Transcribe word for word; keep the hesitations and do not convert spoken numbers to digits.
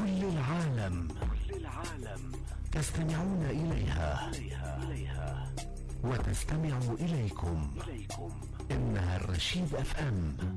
كل العالم كل العالم تستمعون إليها إليها وتستمع إليكم إنها الرشيد أف أم.